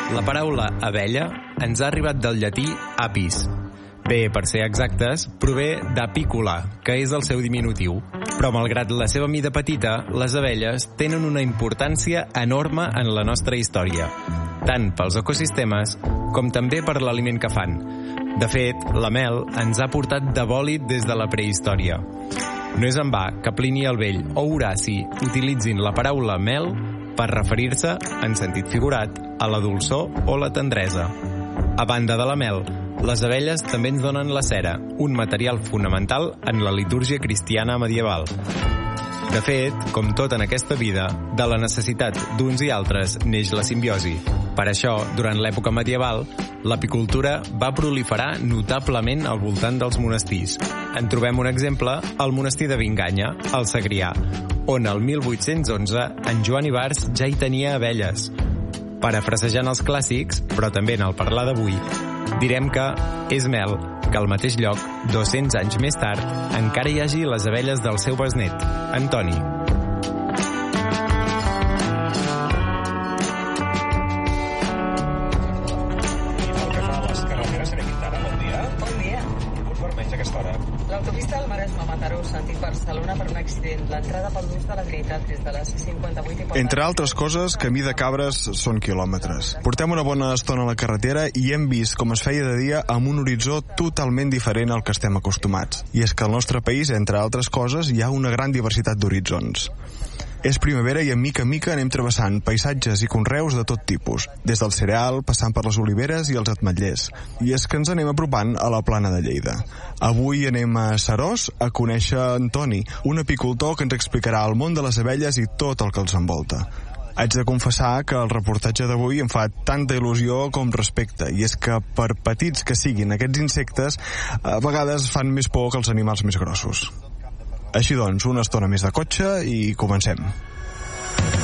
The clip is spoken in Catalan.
La paraula abella ens ha arribat del llatí apis. Bé, per ser exactes, prové d'apícola, que és el seu diminutiu. Però malgrat la seva mida petita, les abelles tenen una importància enorme en la nostra història, tant pels ecosistemes com també per l'aliment que fan. De fet, la mel ens ha portat de bòlit des de la prehistòria. No és en va que Plini el Vell o Horaci utilitzin la paraula mel per referir-se, en sentit figurat, a la dolçor o la tendresa. A banda de la mel, les abelles també ens donen la cera, un material fonamental en la litúrgia cristiana medieval. De fet, com tot en aquesta vida, de la necessitat d'uns i altres neix la simbiosi. Per això, durant l'època medieval, l'apicultura va proliferar notablement al voltant dels monestirs. En trobem un exemple al monestir de Binganya, al Segrià, on el 1811 en Joan Ibars ja hi tenia abelles. Parafrasejant els clàssics, però també en el parlar d'avui, direm que és mel que al mateix lloc, 200 anys més tard, encara hi hagi les abelles del seu besnet, Antoni. L'autopista del Maresme-Mataró, sentit Barcelona, per un accident. L'entrada pel nus de la Trinitat des de les 58 i... Entre altres coses, camí de cabres són quilòmetres. Portem una bona estona a la carretera i hem vist com es feia de dia amb un horitzó totalment diferent al que estem acostumats. I és que al nostre país, entre altres coses, hi ha una gran diversitat d'horitzons. És primavera i en mica anem travessant paisatges i conreus de tot tipus, des del cereal, passant per les oliveres i els ametllers. I és que ens anem apropant a la Plana de Lleida. Avui anem a Seròs a conèixer Antoni, un apicultor que ens explicarà el món de les abelles i tot el que els envolta. Haig de confessar que el reportatge d'avui em fa tanta il·lusió com respecte, i és que per petits que siguin aquests insectes, a vegades fan més por que els animals més grossos. Així doncs, una estona més de cotxe i comencem.